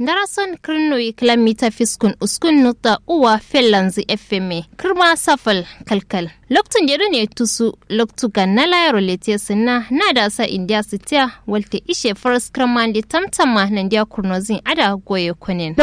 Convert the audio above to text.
Darason kirnoi kilomita fiskun uskun nuta uwa fellanzi FM kirma safal kalkal. Loktun jeru ne tusu loktu ganna layaro lete sinna na da sa India sitia walte ishe forest kramandi tamtama nan dia kurnozin ada goye kunin.